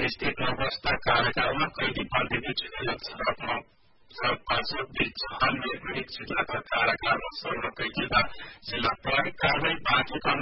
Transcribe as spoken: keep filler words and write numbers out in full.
स्थित अवस्था कार्यकालमा कैदी प्रतिनिधि सड़कमा सड़क पाँच सौ बीस चौहान में एक जिल्लाका कार्यकालमा सर्व कैदीका जिल्ला प्रहरी कार्यालय बाँकी